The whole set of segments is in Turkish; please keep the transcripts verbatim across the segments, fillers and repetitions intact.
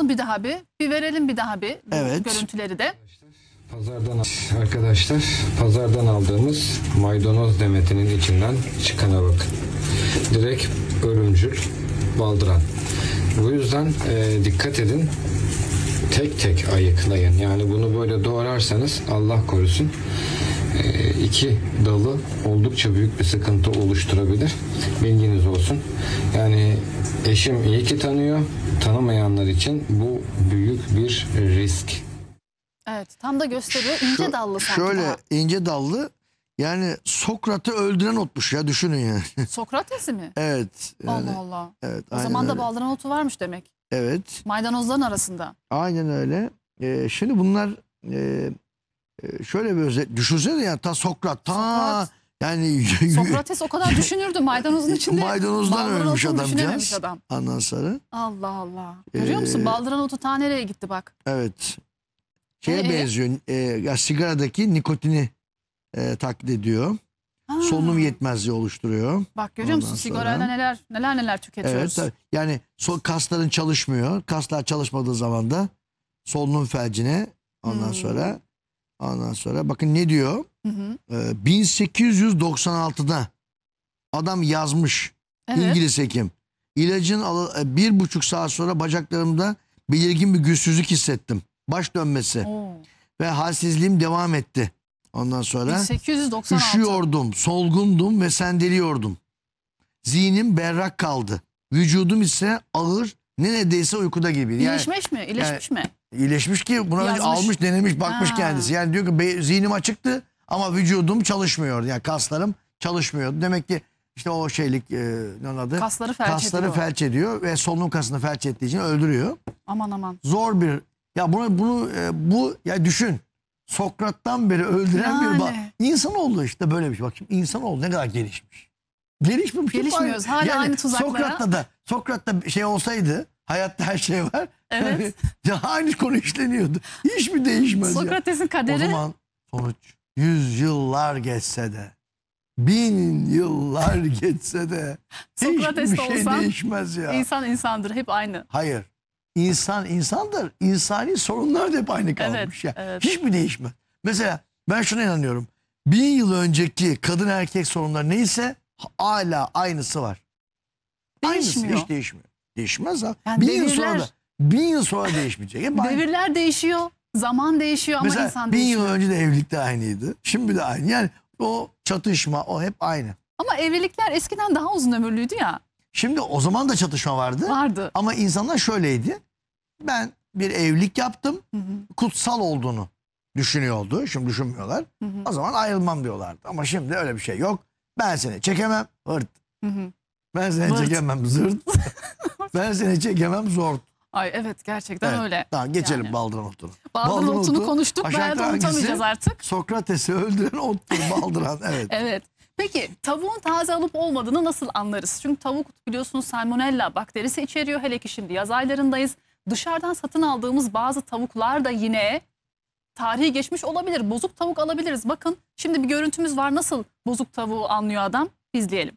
bir daha bir. Bir verelim bir daha bir bu Evet. görüntüleri de. Pazardan arkadaşlar, pazardan aldığımız maydanoz demetinin içinden çıkana bakın. Direkt ölümcül baldıran. Bu yüzden e, dikkat edin. Tek tek ayıklayın. Yani bunu böyle doğrarsanız Allah korusun e, iki dalı oldukça büyük bir sıkıntı oluşturabilir. Bilginiz olsun. Yani eşim iyi ki tanıyor. Tanımayanlar için bu büyük bir risk. Evet, tam da gösteriyor. İnce Şu- dallı sanki. Şöyle daha. ince dallı, yani Sokrat'ı öldüren otmuş ya, düşünün yani. Sokrates'i mi? Evet. Yani, Allah Allah. evet, O aynen zaman da öyle. baldıran otu varmış demek. Evet. Maydanozların arasında. Aynen öyle. Ee, şimdi bunlar e, e, şöyle bir özet. Düşünsene ya, ta Sokrat. Ta Sokrat. yani Sokrates o kadar düşünürdü maydanozun içinde. Maydanozdan baldıran ölmüş otunu adamcağız. düşünememiş adam. Ondan sonra. Allah Allah. Görüyor musun? Ee, Baldıran otu ta nereye gitti bak. Evet. Şeye Ee? benziyor. E, ya sigaradaki nikotini e, taklit ediyor. Ha. Solunum yetmezliği oluşturuyor. Bak görüyor musun? Ondan Sigarayla sonra- neler neler neler Evet. tüketiyoruz. tabii. Yani so kasların çalışmıyor. Kaslar çalışmadığı zaman da solunum felcine ondan Hmm. sonra ondan sonra bakın ne diyor? Hı hı. Ee, bin sekiz yüz doksan altıda adam yazmış, Evet. İngiliz hekim. İlacın alı- e, bir buçuk saat sonra bacaklarımda belirgin bir güçsüzlük hissettim. Baş dönmesi Oo. ve halsizliğim devam etti. Ondan sonra bin sekiz yüz doksan altı. üşüyordum, solgundum ve sendeliyordum. Zihnim berrak kaldı. Vücudum ise ağır, neredeyse uykuda gibi. Yani İyileşmiş mi? İyileşmiş mi? iyileşmiş ki buna önce Yazmış. almış, denemiş, bakmış Ha. kendisi. Yani diyor ki be- zihnim açıktı ama vücudum çalışmıyor. Yani kaslarım çalışmıyordu. Demek ki işte o şeylik e, ne onun adı? Kasları felç Kasları ediyor. felç ediyor ve solunum kasını felç ettiği için öldürüyor. Aman aman. Zor bir, ya bunu bunu e, bu ya düşün. Sokrat'tan beri öldüren bir bak. Yani. İnsanoğlu işte böyle bir şey. Bak şimdi insanoğlu ne kadar gelişmiş. Gelişmemiş. mi? Gelişmiyoruz. Aynı- Hala aynı tuzaklara. Sokrat'ta da Sokrat'ta şey olsaydı, hayatta her şey var. Evet. Yani, ya aynı konu işleniyordu. Hiç mi değişmez ya? Sokrates'in O kaderi. zaman sonuç yüz yıllar geçse de, bin yıllar geçse de Sokrates hiçbir de şey olsan değişmez ya. İnsan insandır. Hep aynı. Hayır. İnsan insandır. İnsani sorunlar da hep aynı kalmış Evet, ya. evet. Hiç mi değişmez? Mesela ben şuna inanıyorum. Bin yıl önceki kadın erkek sorunları neyse hala aynısı var. Değişmiyor. Aynısı hiç değişmiyor. Değişmez ha. Yani bin yıl sonra devirler- da bin yıl sonra değişmeyecek. Hep aynı. Devirler değişiyor. Zaman değişiyor ama Mesela insan bin yıl değişmiyor. önce de evlilik de aynıydı. Şimdi de aynı. Yani o çatışma o hep aynı. Ama evlilikler eskiden daha uzun ömürlüydü ya. Şimdi o zaman da çatışma vardı. Vardı. Ama insanlar şöyleydi. Ben bir evlilik yaptım. Hı hı, Kutsal olduğunu düşünüyordu. Şimdi düşünmüyorlar. hı hı, O zaman ayrılmam diyorlardı. Ama şimdi öyle bir şey yok. Ben seni çekemem. Hırt. hı hı. Ben seni Vırt. çekemem. Zırt. Ben seni çekemem. Zort. Ay evet gerçekten Evet. öyle. Tamam geçelim Yani. baldıran otunu. Baldıran Baldıran otunu otu, konuştuk. aşağı Bayağı da yukarı unutamayacağız hangisi? artık. Sokrates'i öldüren ottur baldıran. Evet. Evet. Peki tavuğun taze alıp olmadığını nasıl anlarız? Çünkü tavuk biliyorsunuz salmonella bakterisi içeriyor. Hele ki şimdi yaz aylarındayız. Dışarıdan satın aldığımız bazı tavuklar da yine tarihi geçmiş olabilir. Bozuk tavuk alabiliriz. Bakın şimdi bir görüntümüz var. Nasıl bozuk tavuğu anlıyor adam? İzleyelim.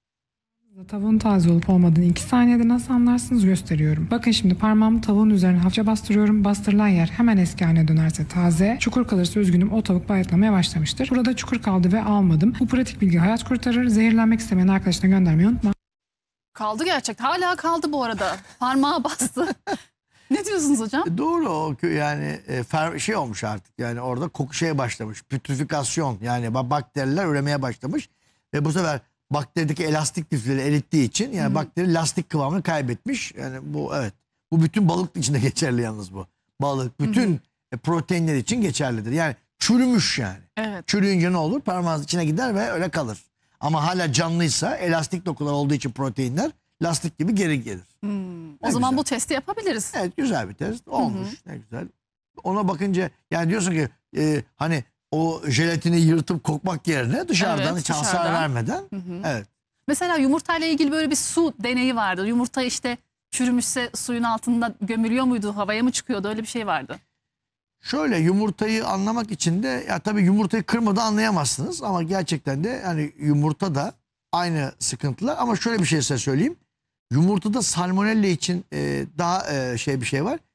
Tavuğun taze olup olmadığını iki saniyede nasıl anlarsınız gösteriyorum. Bakın şimdi parmağımı tavuğun üzerine hafifçe bastırıyorum. Bastırılan yer hemen eski haline dönerse taze, çukur kalırsa üzgünüm o tavuk bayatlamaya başlamıştır. Burada çukur kaldı ve almadım. Bu pratik bilgi hayat kurtarır. Zehirlenmek istemeyen arkadaşına göndermeyi unutma. Kaldı gerçekten. Hala kaldı bu arada. Parmağı bastı. Ne diyorsunuz hocam? E, Doğru o kö- yani e, fer, şey olmuş artık. Yani orada koku şeye başlamış. Pütrifikasyon yani ba- bakteriler üremeye başlamış. Ve bu sefer bakterideki elastik lifleri erittiği için yani Hı hı. bakteri lastik kıvamını kaybetmiş. Yani bu evet. Bu bütün balık içinde geçerli yalnız bu. Balık bütün e, proteinler için geçerlidir. Yani çürümüş yani. Evet. Çürüyünce ne olur? Parmağınız içine gider ve öyle kalır. Ama hala canlıysa elastik dokular olduğu için proteinler lastik gibi geri gelir. Hmm. O Ne zaman güzel. bu testi yapabiliriz. Evet güzel bir test olmuş. Ne güzel. Ona bakınca yani diyorsun ki e, hani o jelatini yırtıp kokmak yerine dışarıdan Evet, hiç hasar dışarıdan. vermeden. Hı hı. Evet. Mesela yumurtayla ilgili böyle bir su deneyi vardı. Yumurta işte çürümüşse suyun altında gömülüyor muydu? Havaya mı çıkıyordu? Öyle bir şey vardı. Şöyle yumurtayı anlamak için de ya tabii yumurtayı kırmadan anlayamazsınız ama gerçekten de yani yumurta da aynı sıkıntılar ama şöyle bir şey size söyleyeyim. Yumurtada salmonella için e, daha e, şey bir şey var.